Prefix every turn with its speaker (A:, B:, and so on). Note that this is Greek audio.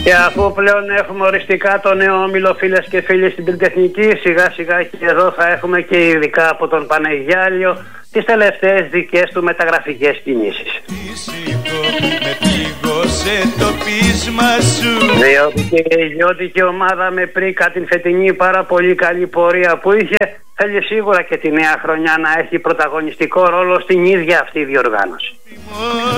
A: Και αφού πλέον έχουμε οριστικά το νέο όμιλο, φίλες και φίλοι, στην Πολυτεχνική, σιγά σιγά και εδώ θα έχουμε και ειδικά από τον Πανεγιάλιο τις τελευταίες δικές του μεταγραφικές κινήσεις. Διότι και η ομάδα με πρίκα την φετινή πάρα πολύ καλή πορεία που είχε, θέλει σίγουρα και τη νέα χρονιά να έχει πρωταγωνιστικό ρόλο στην ίδια αυτή διοργάνωση.